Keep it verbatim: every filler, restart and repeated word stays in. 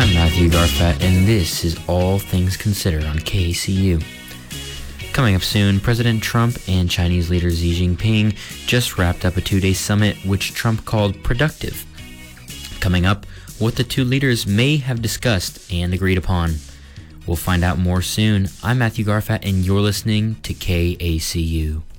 I'm Matthew Garfat, and this is All Things Considered on K A C U. Coming up soon, President Trump and Chinese leader Xi Jinping just wrapped up a two-day summit which Trump called productive. Coming up, what the two leaders may have discussed and agreed upon. We'll find out more soon. I'm Matthew Garfat, and you're listening to K A C U.